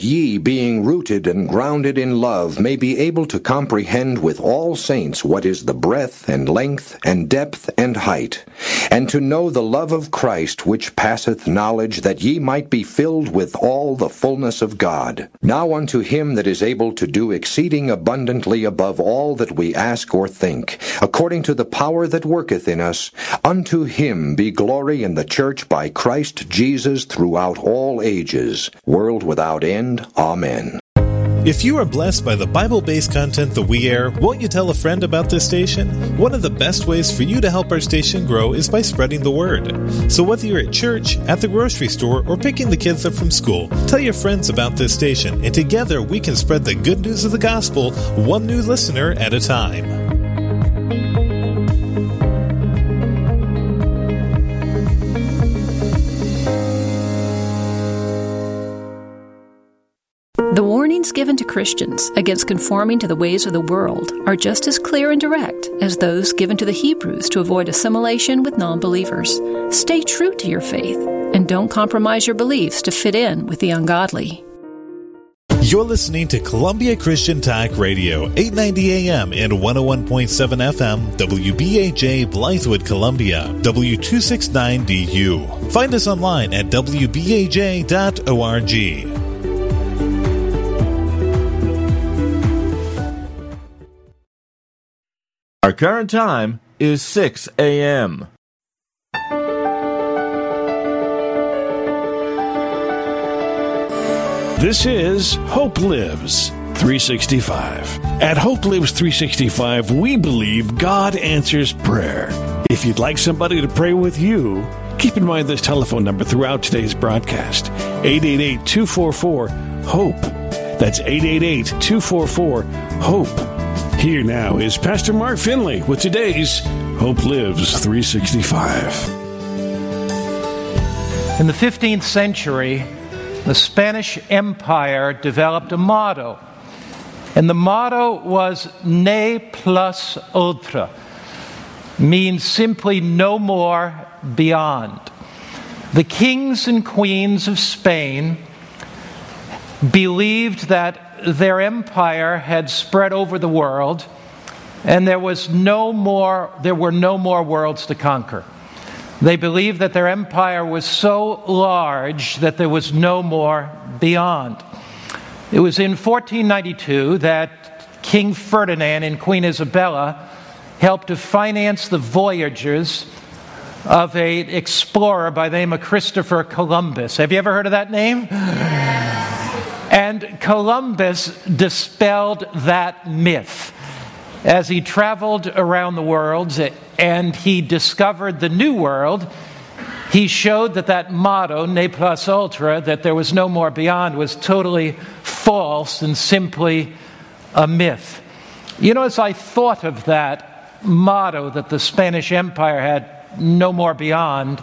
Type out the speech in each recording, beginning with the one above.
ye, being rooted and grounded in love, may be able to comprehend with all saints what is the breadth and length and depth and height, and to know the love of Christ, which passeth knowledge, that ye might be filled with all the fullness of God. Now unto him that is able to do exceeding abundantly above all that we ask or think, according to the power that worketh in us, unto him be glory in the church by Christ Jesus throughout all ages, world without end. Amen. If you are blessed by the Bible-based content that we air, won't you tell a friend about this station? One of the best ways for you to help our station grow is by spreading the word. So whether you're at church, at the grocery store, or picking the kids up from school, tell your friends about this station, and together we can spread the good news of the gospel, one new listener at a time. The warnings given to Christians against conforming to the ways of the world are just as clear and direct as those given to the Hebrews to avoid assimilation with non-believers. Stay true to your faith and don't compromise your beliefs to fit in with the ungodly. You're listening to Columbia Christian Talk Radio, 890 AM and 101.7 FM, WBAJ Blythewood, Columbia, W269DU. Find us online at WBAJ.org. Our current time is 6 a.m. This is Hope Lives 365. At Hope Lives 365, we believe God answers prayer. If you'd like somebody to pray with you, keep in mind this telephone number throughout today's broadcast, 888-244-HOPE. That's 888-244-HOPE. Here now is Pastor Mark Finley with today's Hope Lives 365. In the 15th century, the Spanish Empire developed a motto, and the motto was "Ne plus ultra," means simply no more, beyond. The kings and queens of Spain believed that their empire had spread over the world, and there were no more worlds to conquer. They believed that their empire was so large that there was no more beyond. It was in 1492 that King Ferdinand and Queen Isabella helped to finance the voyages of an explorer by the name of Christopher Columbus. Have you ever heard of that name? And Columbus dispelled that myth as he traveled around the world and he discovered the New World. He showed that motto, "Ne plus ultra," that there was no more beyond, was totally false and simply a myth. You know, as I thought of that motto that the Spanish Empire had, "No more beyond,"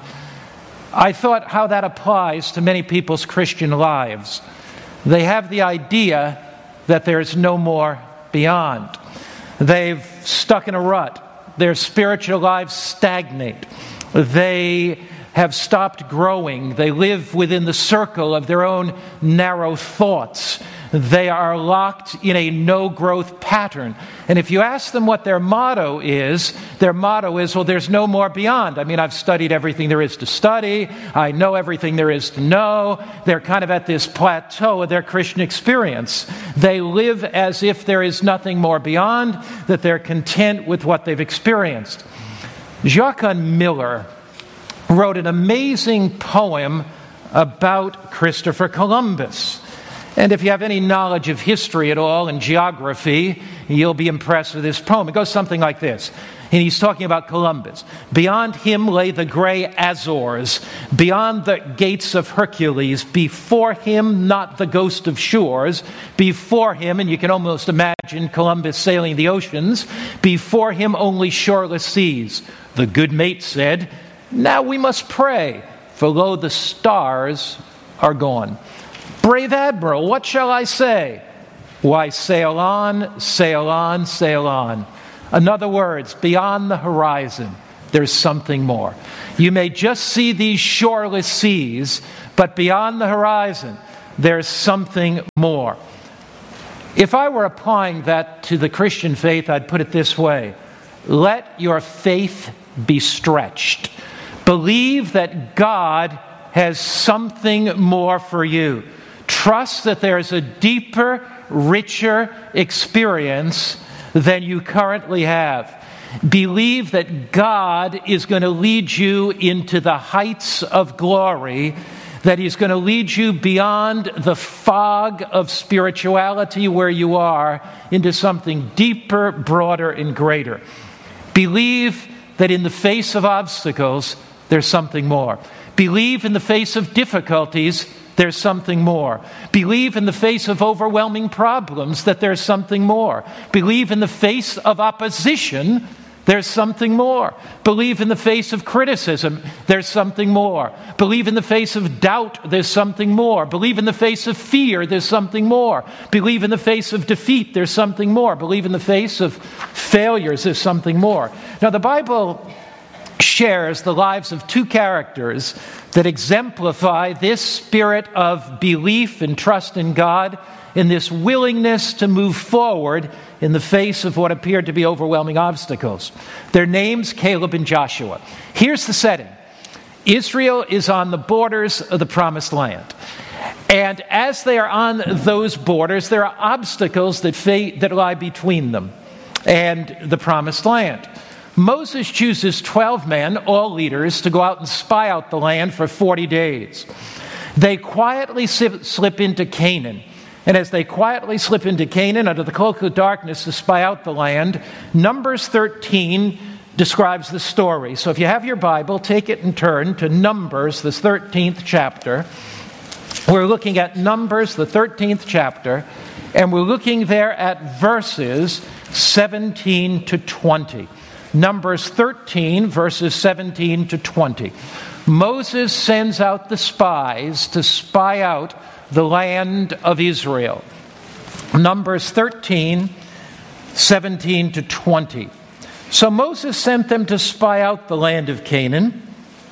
I thought how that applies to many people's Christian lives. They have the idea that there's no more beyond. They've stuck in a rut. Their spiritual lives stagnate. They have stopped growing. They live within the circle of their own narrow thoughts. They are locked in a no-growth pattern. And if you ask them what their motto is, well, there's no more beyond. I mean, I've studied everything there is to study. I know everything there is to know. They're kind of at this plateau of their Christian experience. They live as if there is nothing more beyond, that they're content with what they've experienced. Joachim Miller wrote an amazing poem about Christopher Columbus. And if you have any knowledge of history at all and geography, you'll be impressed with this poem. It goes something like this. And he's talking about Columbus. Beyond him lay the gray Azores, beyond the gates of Hercules. Before him, not the ghost of shores. Before him, and you can almost imagine Columbus sailing the oceans, before him only shoreless seas. The good mate said, "Now we must pray, for lo, the stars are gone." Brave Admiral, what shall I say? Why, sail on, sail on, sail on. In other words, beyond the horizon, there's something more. You may just see these shoreless seas, but beyond the horizon, there's something more. If I were applying that to the Christian faith, I'd put it this way: let your faith be stretched. Believe that God has something more for you. Trust that there's a deeper, richer experience than you currently have. Believe that God is going to lead you into the heights of glory, that He's going to lead you beyond the fog of spirituality where you are into something deeper, broader, and greater. Believe that in the face of obstacles, there's something more. Believe in the face of difficulties, there's something more. Believe in the face of overwhelming problems that there's something more. Believe in the face of opposition, there's something more. Believe in the face of criticism, there's something more. Believe in the face of doubt, there's something more. Believe in the face of fear, there's something more. Believe in the face of defeat, there's something more. Believe in the face of failures, there's something more. Now, the Bible shares the lives of two characters that exemplify this spirit of belief and trust in God, in this willingness to move forward in the face of what appeared to be overwhelming obstacles. Their names, Caleb and Joshua. Here's the setting. Israel is on the borders of the Promised Land. And as they are on those borders, there are obstacles that lie between them and the Promised Land. Moses chooses 12 men, all leaders, to go out and spy out the land for 40 days. They quietly slip into Canaan. And as they quietly slip into Canaan under the cloak of darkness to spy out the land, Numbers 13 describes the story. So if you have your Bible, take it and turn to Numbers, the 13th chapter. We're looking at Numbers, the 13th chapter, and we're looking there at verses 17 to 20. Numbers 13, verses 17 to 20. Moses sends out the spies to spy out the land of Israel. Numbers 13, 17 to 20. So Moses sent them to spy out the land of Canaan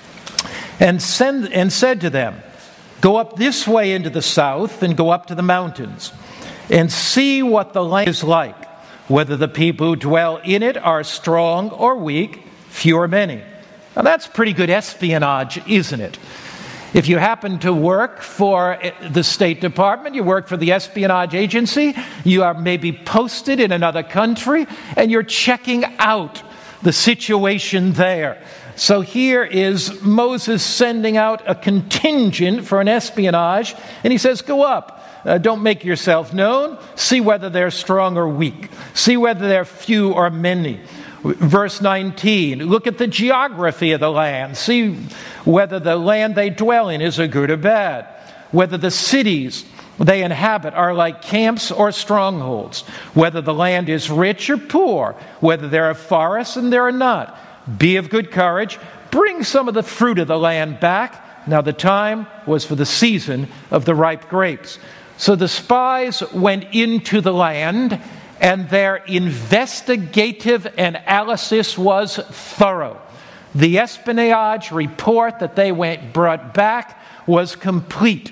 and said to them, "Go up this way into the south and go up to the mountains and see what the land is like, whether the people who dwell in it are strong or weak, few or many." Now that's pretty good espionage, isn't it? If you happen to work for the State Department, you work for the espionage agency, you are maybe posted in another country, and you're checking out the situation there. So here is Moses sending out a contingent for an espionage, and he says, go up. Don't make yourself known. See whether they're strong or weak. See whether they're few or many. Verse 19, look at the geography of the land. See whether the land they dwell in is a good or bad. Whether the cities they inhabit are like camps or strongholds. Whether the land is rich or poor. Whether there are forests and there are not. Be of good courage. Bring some of the fruit of the land back. Now the time was for the season of the ripe grapes. So the spies went into the land, and their investigative analysis was thorough. The espionage report that they brought back was complete.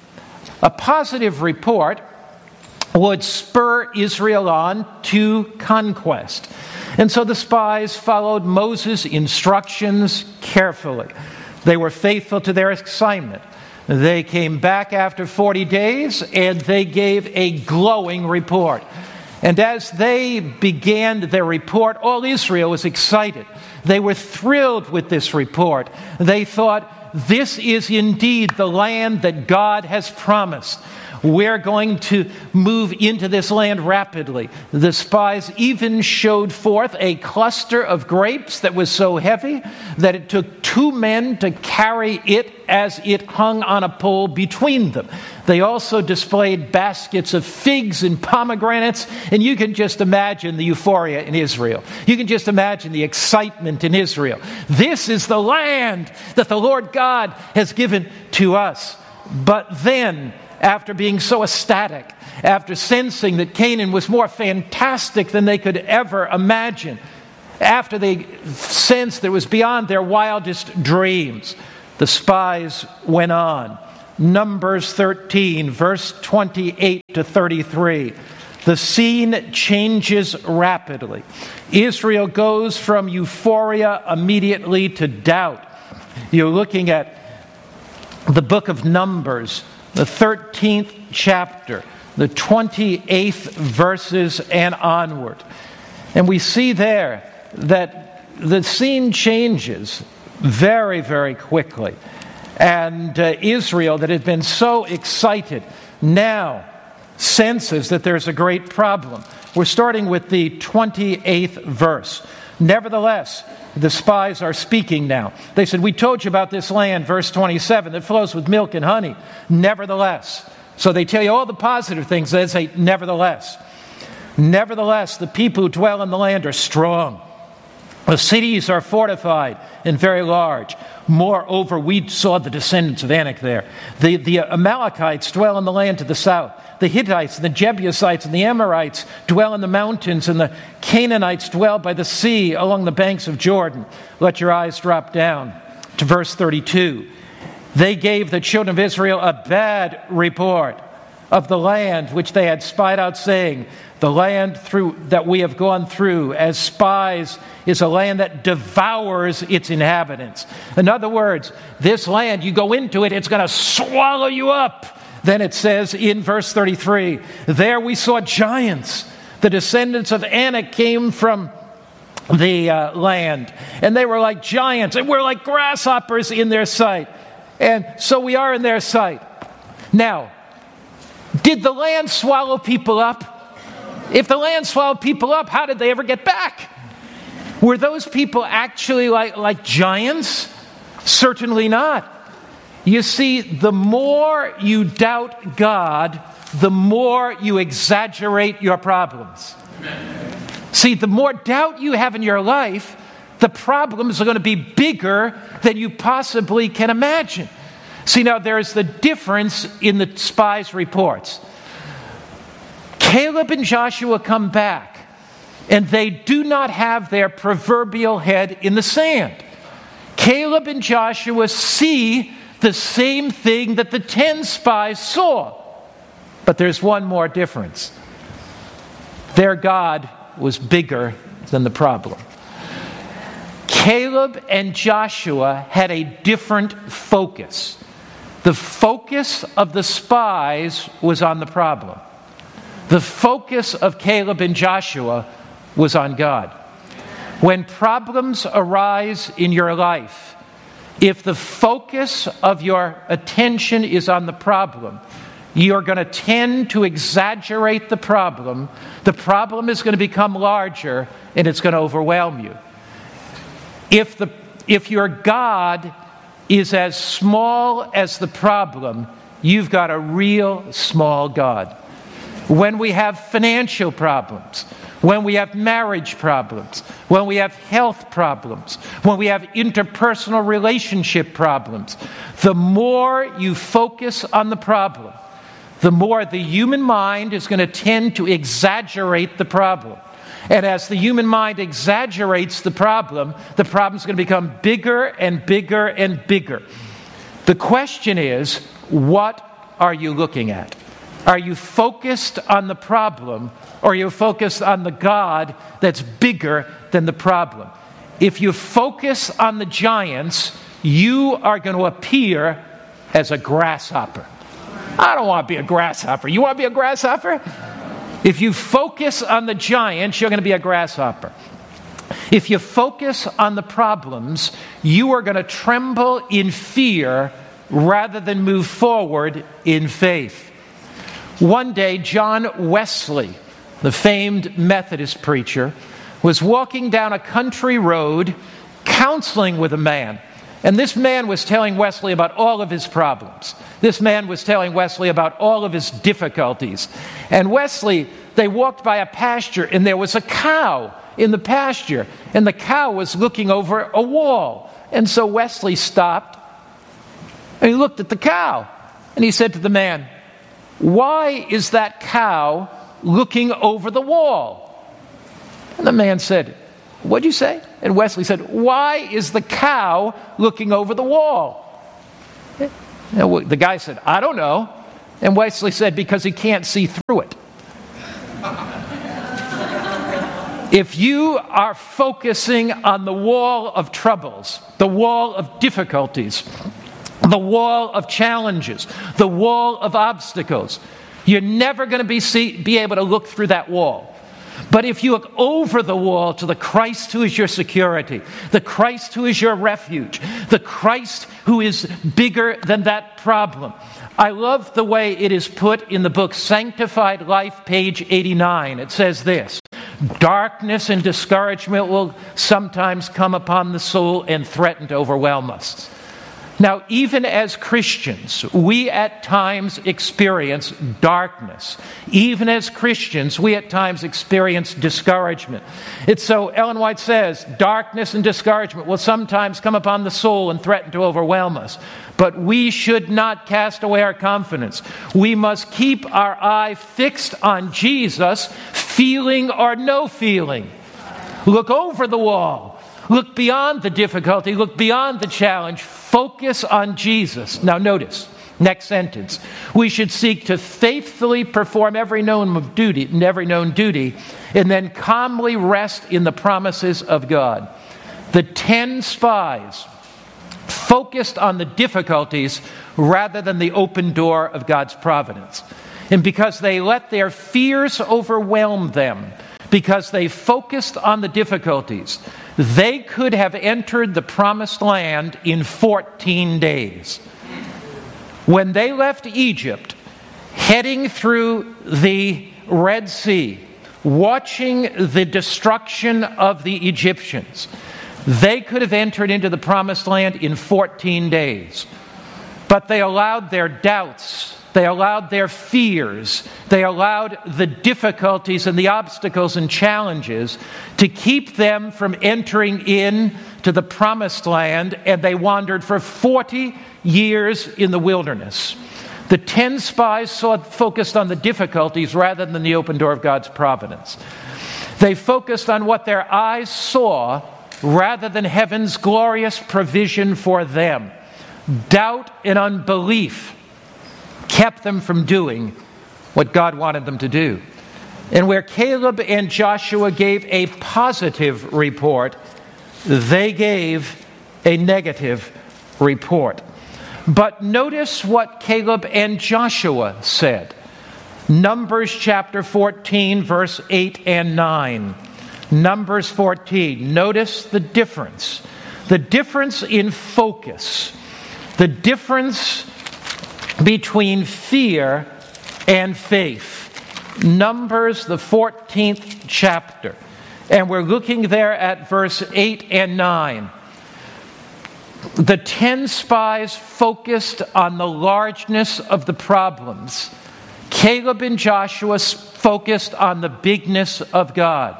A positive report would spur Israel on to conquest. And so the spies followed Moses' instructions carefully. They were faithful to their assignment. They came back after 40 days, and they gave a glowing report. And as they began their report, all Israel was excited. They were thrilled with this report. They thought, this is indeed the land that God has promised. We're going to move into this land rapidly. The spies even showed forth a cluster of grapes that was so heavy that it took 2 men to carry it as it hung on a pole between them. They also displayed baskets of figs and pomegranates, and you can just imagine the euphoria in Israel. You can just imagine the excitement in Israel. This is the land that the Lord God has given to us. But then, after being so ecstatic, after sensing that Canaan was more fantastic than they could ever imagine, after they sensed that it was beyond their wildest dreams, the spies went on. Numbers 13, verse 28 to 33. The scene changes rapidly. Israel goes from euphoria immediately to doubt. You're looking at the book of Numbers, the 13th chapter, the 28th verses and onward. And we see there that the scene changes very, very quickly. And Israel, that had been so excited, now senses that there's a great problem. We're starting with the 28th verse. Nevertheless, the spies are speaking now. They said, we told you about this land, verse 27, that flows with milk and honey. Nevertheless. So they tell you all the positive things. They say, nevertheless. Nevertheless, the people who dwell in the land are strong. The cities are fortified and very large. Moreover, we saw the descendants of Anak there. The Amalekites dwell in the land to the south. The Hittites and the Jebusites and the Amorites dwell in the mountains, and the Canaanites dwell by the sea along the banks of Jordan. Let your eyes drop down to verse 32. They gave the children of Israel a bad report of the land which they had spied out, saying, the land that we have gone through as spies is a land that devours its inhabitants. In other words, this land, you go into it, it's going to swallow you up. Then it says in verse 33, there we saw giants. The descendants of Anak came from the land, and they were like giants, and we're like grasshoppers in their sight. And so we are in their sight. Now, did the land swallow people up? If the land swallowed people up, how did they ever get back? Were those people actually like giants? Certainly not. You see, the more you doubt God, the more you exaggerate your problems. See, the more doubt you have in your life, the problems are going to be bigger than you possibly can imagine. See, now there's the difference in the spies' reports. Caleb and Joshua come back, and they do not have their proverbial head in the sand. Caleb and Joshua see the same thing that the 10 spies saw. But there's one more difference. Their God was bigger than the problem. Caleb and Joshua had a different focus. The focus of the spies was on the problem. The focus of Caleb and Joshua was on God. When problems arise in your life, if the focus of your attention is on the problem, you're going to tend to exaggerate the problem. The problem is going to become larger, and it's going to overwhelm you. If your God is as small as the problem, you've got a real small God. When we have financial problems, when we have marriage problems, when we have health problems, when we have interpersonal relationship problems, the more you focus on the problem, the more the human mind is going to tend to exaggerate the problem. And as the human mind exaggerates the problem is going to become bigger and bigger and bigger. The question is, what are you looking at? Are you focused on the problem, or are you focused on the God that's bigger than the problem? If you focus on the giants, you are going to appear as a grasshopper. I don't want to be a grasshopper. You want to be a grasshopper? If you focus on the giants, you're going to be a grasshopper. If you focus on the problems, you are going to tremble in fear rather than move forward in faith. One day, John Wesley, the famed Methodist preacher, was walking down a country road counseling with a man. And this man was telling Wesley about all of his problems. This man was telling Wesley about all of his difficulties. And Wesley, they walked by a pasture, and there was a cow in the pasture. And the cow was looking over a wall. And so Wesley stopped, and he looked at the cow. And he said to the man, "Why is that cow looking over the wall?" And the man said, "What'd you say?" And Wesley said, "Why is the cow looking over the wall?" The guy said, I don't know. And Wesley said, because he can't see through it. If you are focusing on the wall of troubles, the wall of difficulties, the wall of challenges, the wall of obstacles, you're never going to be able to look through that wall. But if you look over the wall to the Christ who is your security, the Christ who is your refuge, the Christ who is bigger than that problem. I love the way it is put in the book Sanctified Life, page 89. It says this: darkness and discouragement will sometimes come upon the soul and threaten to overwhelm us. Now, even as Christians, we at times experience darkness. Even as Christians, we at times experience discouragement. It's so, Ellen White says, darkness and discouragement will sometimes come upon the soul and threaten to overwhelm us. But we should not cast away our confidence. We must keep our eye fixed on Jesus, feeling or no feeling. Look over the wall. Look beyond the difficulty. Look beyond the challenge. Focus on Jesus. Now notice, next sentence. We should seek to faithfully perform every known duty, and then calmly rest in the promises of God. The 10 spies focused on the difficulties rather than the open door of God's providence. And because they let their fears overwhelm them, because they focused on the difficulties, they could have entered the promised land in 14 days. When they left Egypt, heading through the Red Sea, watching the destruction of the Egyptians, they could have entered into the promised land in 14 days. But they allowed their doubts, they allowed their fears, they allowed the difficulties and the obstacles and challenges to keep them from entering in to the promised land, and they wandered for 40 years in the wilderness. The 10 spies focused on the difficulties rather than the open door of God's providence. They focused on what their eyes saw rather than heaven's glorious provision for them. Doubt and unbelief kept them from doing what God wanted them to do. And where Caleb and Joshua gave a positive report, they gave a negative report. But notice what Caleb and Joshua said. Numbers chapter 14, verse 8 and 9. Numbers 14. Notice the difference. The difference in focus. The difference between fear and faith. Numbers, the 14th chapter. And we're looking there at verse 8 and 9. The 10 spies focused on the largeness of the problems. Caleb and Joshua focused on the bigness of God.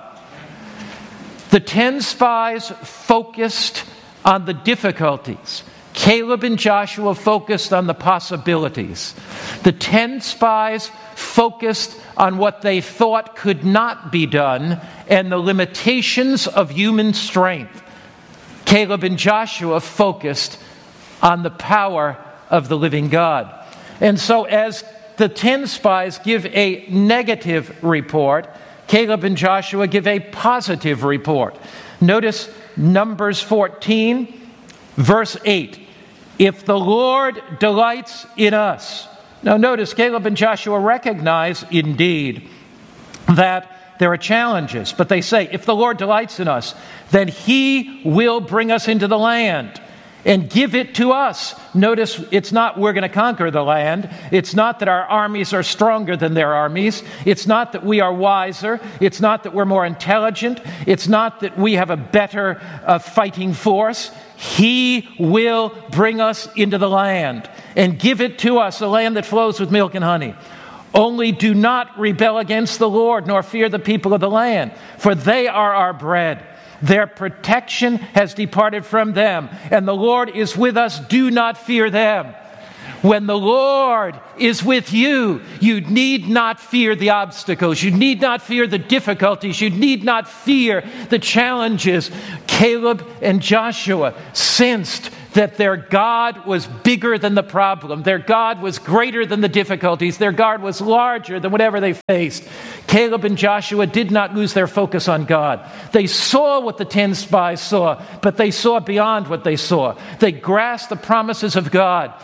The 10 spies focused on the difficulties. Caleb and Joshua focused on the possibilities. The 10 spies focused on what they thought could not be done and the limitations of human strength. Caleb and Joshua focused on the power of the living God. And so as the 10 spies give a negative report, Caleb and Joshua give a positive report. Notice Numbers 14, verse 8. If the Lord delights in us. Now notice Caleb and Joshua recognize indeed that there are challenges. But they say, if the Lord delights in us, then He will bring us into the land and give it to us. Notice it's not we're going to conquer the land. It's not that our armies are stronger than their armies. It's not that we are wiser. It's not that we're more intelligent. It's not that we have a better fighting force. He will bring us into the land and give it to us, a land that flows with milk and honey. Only do not rebel against the Lord, nor fear the people of the land, for they are our bread. Their protection has departed from them, and the Lord is with us. Do not fear them. When the Lord is with you, you need not fear the obstacles. You need not fear the difficulties. You need not fear the challenges. Caleb and Joshua sensed that their God was bigger than the problem. Their God was greater than the difficulties. Their God was larger than whatever they faced. Caleb and Joshua did not lose their focus on God. They saw what the 10 spies saw, but they saw beyond what they saw. They grasped the promises of God.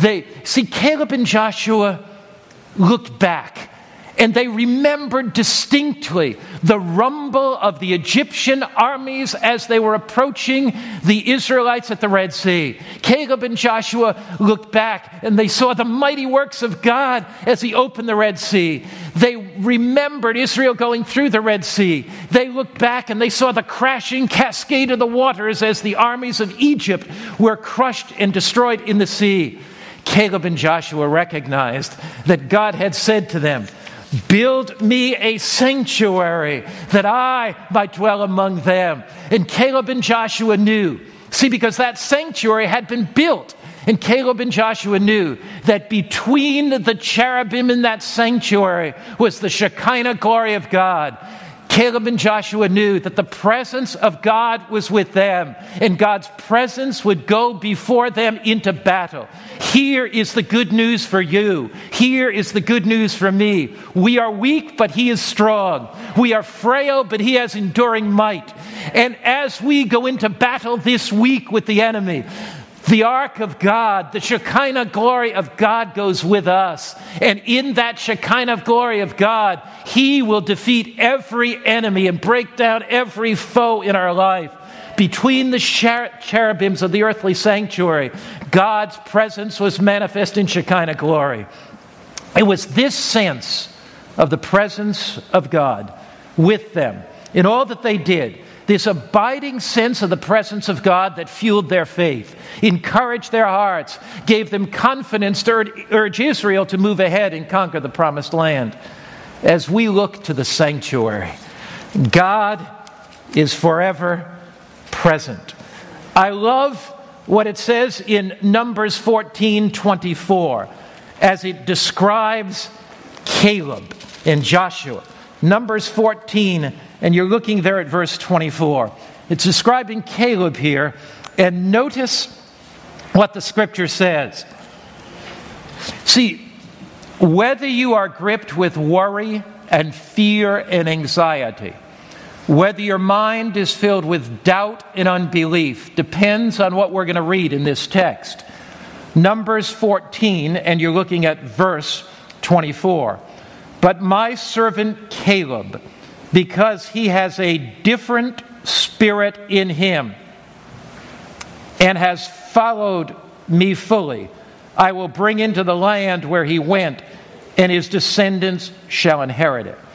Caleb and Joshua looked back, and they remembered distinctly the rumble of the Egyptian armies as they were approaching the Israelites at the Red Sea. Caleb and Joshua looked back, and they saw the mighty works of God as he opened the Red Sea. They remembered Israel going through the Red Sea. They looked back, and they saw the crashing cascade of the waters as the armies of Egypt were crushed and destroyed in the sea. Caleb and Joshua recognized that God had said to them, "Build me a sanctuary that I might dwell among them." And Caleb and Joshua knew. Because that sanctuary had been built. And Caleb and Joshua knew that between the cherubim in that sanctuary was the Shekinah glory of God. Caleb and Joshua knew that the presence of God was with them, and God's presence would go before them into battle. Here is the good news for you. Here is the good news for me. We are weak, but He is strong. We are frail, but He has enduring might. And as we go into battle this week with the enemy, the ark of God, the Shekinah glory of God goes with us. And in that Shekinah glory of God, He will defeat every enemy and break down every foe in our life. Between the cherubims of the earthly sanctuary, God's presence was manifest in Shekinah glory. It was this sense of the presence of God with them in all that they did, this abiding sense of the presence of God that fueled their faith, encouraged their hearts, gave them confidence to urge Israel to move ahead and conquer the promised land. As we look to the sanctuary, God is forever present. I love what it says in Numbers 14:24 as it describes Caleb and Joshua. Numbers 14, and you're looking there at verse 24. It's describing Caleb here, and notice what the scripture says. See, whether you are gripped with worry and fear and anxiety, whether your mind is filled with doubt and unbelief, depends on what we're going to read in this text. Numbers 14, and you're looking at verse 24. But my servant Caleb, because he has a different spirit in him and has followed me fully, I will bring into the land where he went, and his descendants shall inherit it.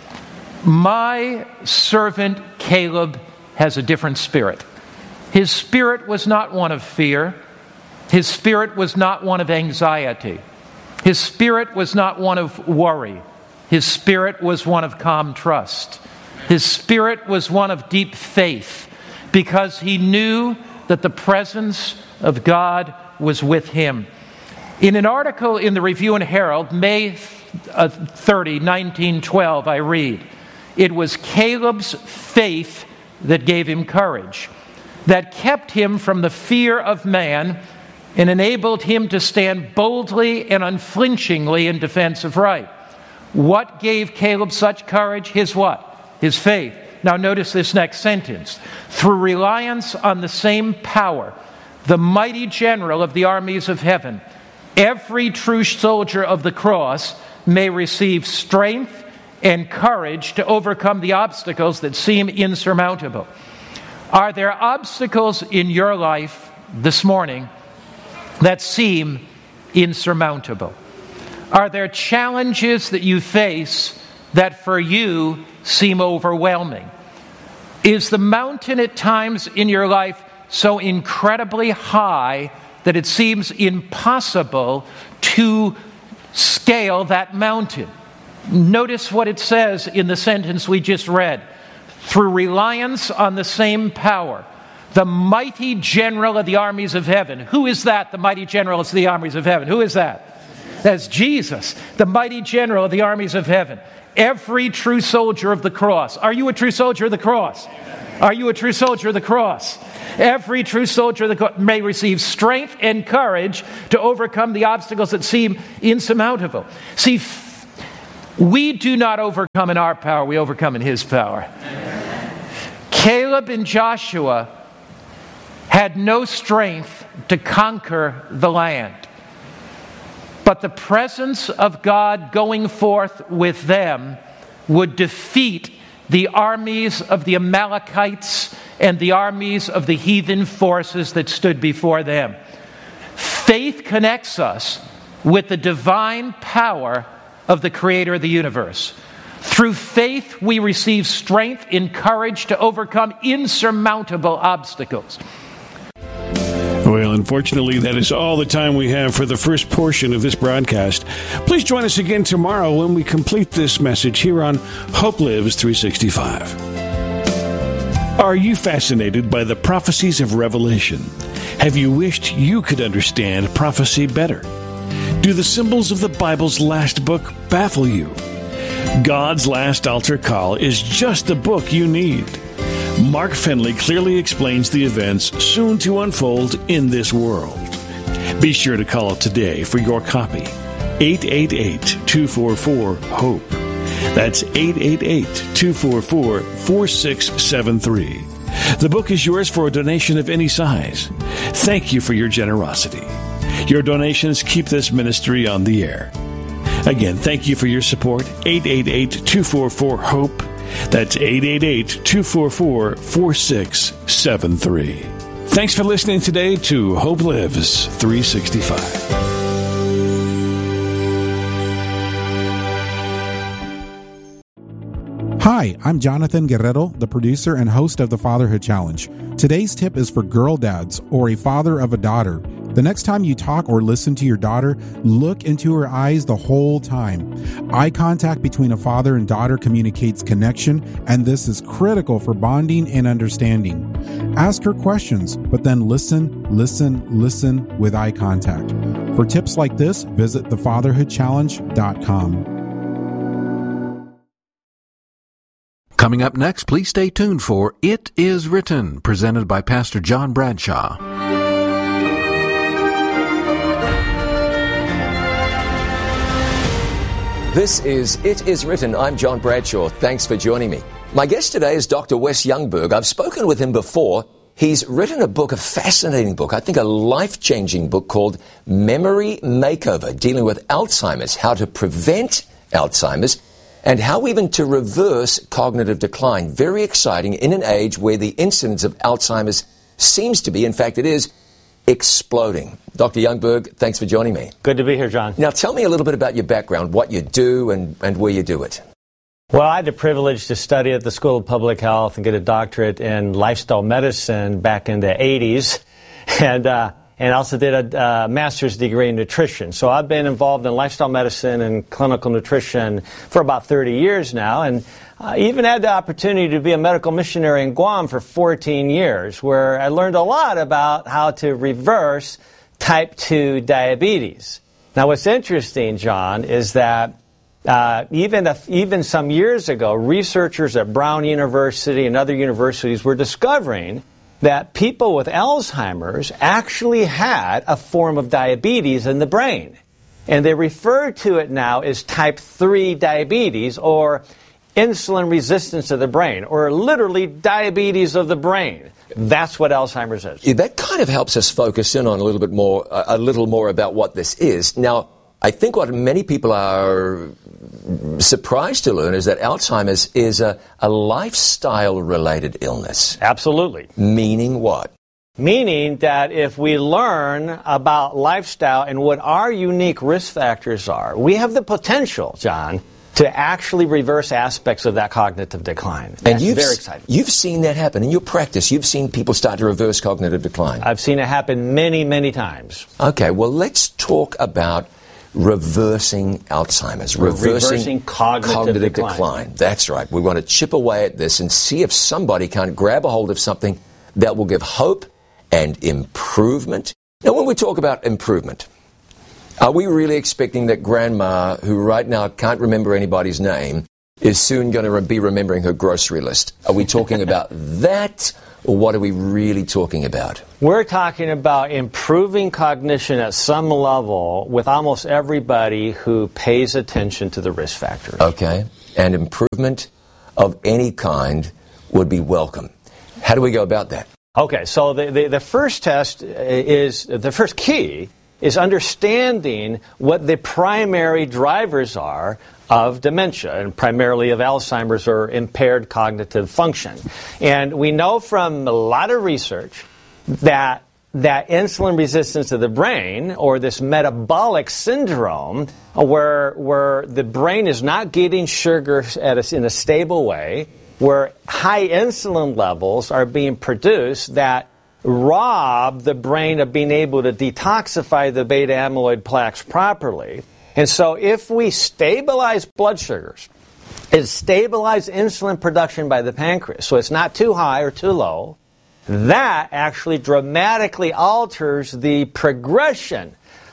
My servant Caleb has a different spirit. His spirit was not one of fear. His spirit was not one of anxiety. His spirit was not one of worry. His spirit was one of calm trust. His spirit was one of deep faith, because he knew that the presence of God was with him. In an article in the Review and Herald, May 30, 1912, I read, "It was Caleb's faith that gave him courage, that kept him from the fear of man and enabled him to stand boldly and unflinchingly in defense of right." What gave Caleb such courage? His what? His faith. Now notice this next sentence. Through reliance on the same power, the mighty general of the armies of heaven, every true soldier of the cross may receive strength and courage to overcome the obstacles that seem insurmountable. Are there obstacles in your life this morning that seem insurmountable? Are there challenges that you face that for you seem overwhelming? Is the mountain at times in your life so incredibly high that it seems impossible to scale that mountain? Notice what it says in the sentence we just read. Through reliance on the same power, the mighty general of the armies of heaven. Who is that, the mighty general of the armies of heaven? Who is that? as Jesus, the mighty general of the armies of heaven, every true soldier of the cross. Are you a true soldier of the cross? Are you a true soldier of the cross? Every true soldier of the cross may receive strength and courage to overcome the obstacles that seem insurmountable. See, we do not overcome in our power, we overcome in His power. Caleb and Joshua had no strength to conquer the land. But the presence of God going forth with them would defeat the armies of the Amalekites and the armies of the heathen forces that stood before them. Faith connects us with the divine power of the Creator of the universe. Through faith, we receive strength and courage to overcome insurmountable obstacles. Well, unfortunately, that is all the time we have for the first portion of this broadcast. Please join us again tomorrow when we complete this message here on Hope Lives 365. Are you fascinated by the prophecies of Revelation? Have you wished you could understand prophecy better? Do the symbols of the Bible's last book baffle you? God's Last Altar Call is just the book you need. Mark Finley clearly explains the events soon to unfold in this world. Be sure to call up today for your copy. 888-244-HOPE. That's 888-244-4673. The book is yours for a donation of any size. Thank you for your generosity. Your donations keep this ministry on the air. Again, thank you for your support. 888-244-HOPE. That's 888-244-4673. Thanks for listening today to Hope Lives 365. Hi, I'm Jonathan Guerrero, the producer and host of the Fatherhood Challenge. Today's tip is for girl dads or a father of a daughter. The next time you talk or listen to your daughter, look into her eyes the whole time. Eye contact between a father and daughter communicates connection, and this is critical for bonding and understanding. Ask her questions, but then listen with eye contact. For tips like this, visit thefatherhoodchallenge.com. Coming up next, please stay tuned for It Is Written, presented by Pastor John Bradshaw. This is It Is Written. I'm John Bradshaw. Thanks for joining me. My guest today is Dr. Wes Youngberg. I've spoken with him before. He's written a book, a fascinating book, I think a life-changing book called Memory Makeover, dealing with Alzheimer's, how to prevent Alzheimer's, and how even to reverse cognitive decline. Very exciting in an age where the incidence of Alzheimer's seems to be, in fact it is, exploding. Dr. Youngberg, thanks for joining me. Good to be here, John. Now tell me a little bit about your background, what you do and where you do it. Well, I had the privilege to study at the School of Public Health and get a doctorate in lifestyle medicine back in the 80s. And also did a master's degree in nutrition. So I've been involved in lifestyle medicine and clinical nutrition for about 30 years now. And I even had the opportunity to be a medical missionary in Guam for 14 years, where I learned a lot about how to reverse type 2 diabetes. Now, what's interesting, John, is that even some years ago, researchers at Brown University and other universities were discovering that people with Alzheimer's actually had a form of diabetes in the brain. And they refer to it now as type 3 diabetes, or insulin resistance of the brain, or literally diabetes of the brain. That's what Alzheimer's is. Yeah, that kind of helps us focus in on a little more about what this is. Now, I think what many people are surprised to learn is that Alzheimer's is a lifestyle-related illness. Absolutely. Meaning what? Meaning that if we learn about lifestyle and what our unique risk factors are, we have the potential, John, to actually reverse aspects of that cognitive decline. That's very exciting. You've seen that happen in your practice. You've seen people start to reverse cognitive decline. I've seen it happen many, many times. Okay, well, let's talk about reversing Alzheimer's, reversing cognitive decline. That's right. We want to chip away at this and see if somebody can grab a hold of something that will give hope and improvement. Now, when we talk about improvement, Are we really expecting that grandma, who right now can't remember anybody's name, is soon going to be remembering her grocery list? Are we talking about that, or what are we really talking about? We're talking about improving cognition at some level with almost everybody who pays attention to the risk factors. Okay, and improvement of any kind would be welcome. How do we go about that? Okay, so the first test is, the first key is understanding what the primary drivers are of dementia, and primarily of Alzheimer's or impaired cognitive function. And we know from a lot of research that insulin resistance to the brain, or this metabolic syndrome, where the brain is not getting sugar in a stable way, where high insulin levels are being produced that rob the brain of being able to detoxify the beta amyloid plaques properly. And so if we stabilize blood sugars and stabilize insulin production by the pancreas, so it's not too high or too low, that actually dramatically alters the progression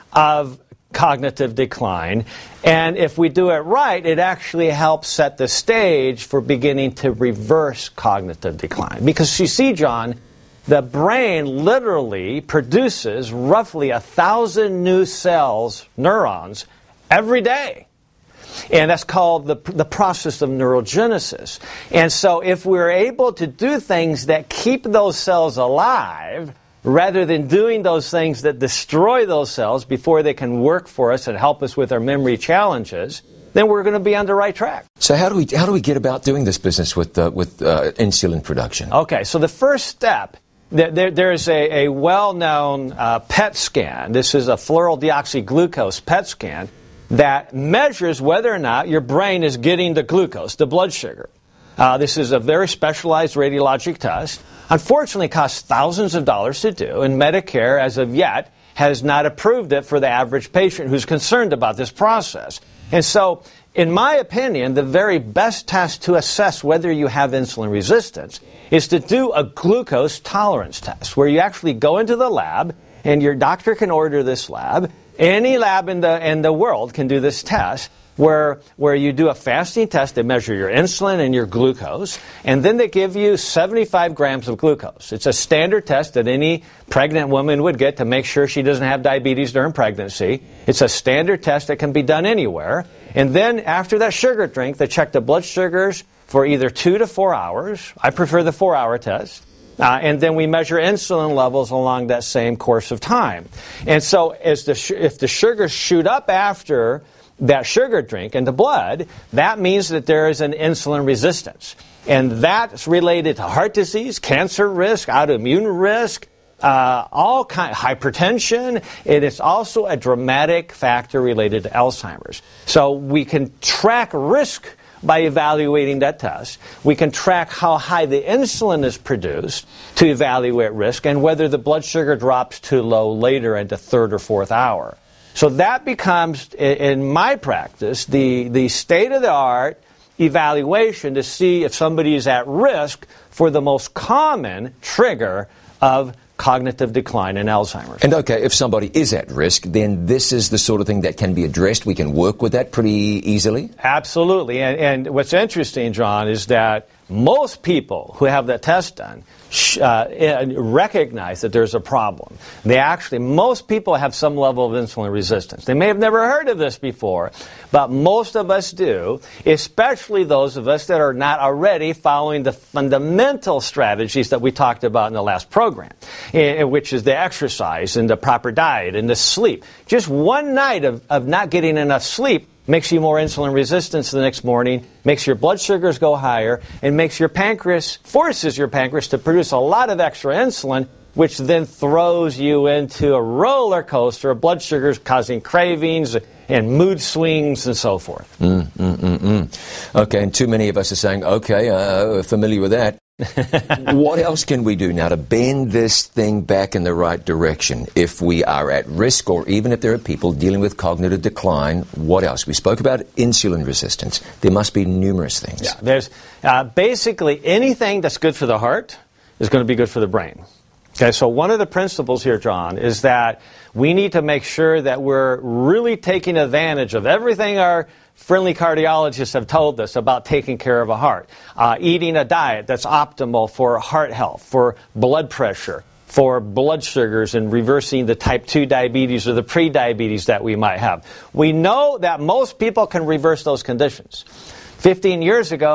of cognitive decline. And if we do it right, it actually helps set the stage for beginning to reverse cognitive decline. Because you see, John, the brain literally produces roughly 1,000 new cells, neurons, every day. And that's called the process of neurogenesis. And so if we're able to do things that keep those cells alive, rather than doing those things that destroy those cells before they can work for us and help us with our memory challenges, then we're going to be on the right track. So how do we get about doing this business with insulin production? Okay, so the first step, there's a well-known PET scan. This is a fluorodeoxyglucose PET scan that measures whether or not your brain is getting the glucose, the blood sugar. This is a very specialized radiologic test. Unfortunately, it costs thousands of dollars to do, and Medicare, as of yet, has not approved it for the average patient who's concerned about this process. And so, in my opinion, the very best test to assess whether you have insulin resistance is to do a glucose tolerance test, where you actually go into the lab, and your doctor can order this lab. Any lab in the world can do this test, where you do a fasting test. They measure your insulin and your glucose, and then they give you 75 grams of glucose. It's a standard test that any pregnant woman would get to make sure she doesn't have diabetes during pregnancy. It's a standard test that can be done anywhere. And then after that sugar drink, they check the blood sugars for either 2 to 4 hours. I prefer the 4-hour test. And then we measure insulin levels along that same course of time. And so if the sugars shoot up after that sugar drink in the blood, that means that there is an insulin resistance. And that's related to heart disease, cancer risk, autoimmune risk, all kind of hypertension. It is also a dramatic factor related to Alzheimer's. So we can track risk by evaluating that test. We can track how high the insulin is produced to evaluate risk, and whether the blood sugar drops too low later in the 3rd or 4th hour. So that becomes, in my practice, the state-of-the-art evaluation to see if somebody is at risk for the most common trigger of cognitive decline in Alzheimer's. And okay, if somebody is at risk, then this is the sort of thing that can be addressed. We can work with that pretty easily? Absolutely. And what's interesting, John, is that most people who have that test done recognize that there's a problem. Most people have some level of insulin resistance. They may have never heard of this before, but most of us do, especially those of us that are not already following the fundamental strategies that we talked about in the last program, which is the exercise and the proper diet and the sleep. Just one night of not getting enough sleep makes you more insulin resistant the next morning, makes your blood sugars go higher, and forces your pancreas to produce a lot of extra insulin, which then throws you into a roller coaster of blood sugars, causing cravings and mood swings and so forth. Okay, and too many of us are saying, okay, familiar with that. What else can we do now to bend this thing back in the right direction? If we are at risk, or even if there are people dealing with cognitive decline, what else? We spoke about insulin resistance. There must be numerous things. Yeah, there's basically anything that's good for the heart is going to be good for the brain. Okay, so one of the principles here, John, is that we need to make sure that we're really taking advantage of everything our friendly cardiologists have told us about taking care of a heart. Eating a diet that's optimal for heart health, for blood pressure, for blood sugars, and reversing the type 2 diabetes or the pre-diabetes that we might have. We know that most people can reverse those conditions. 15 years ago,